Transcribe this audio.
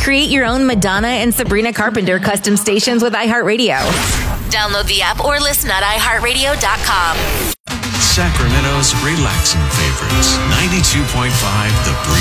Create your own Madonna and Sabrina Carpenter custom stations with iHeartRadio. Download the app or listen at iHeartRadio.com. Sacramento's relaxing favorites. 92.5 The Breeze.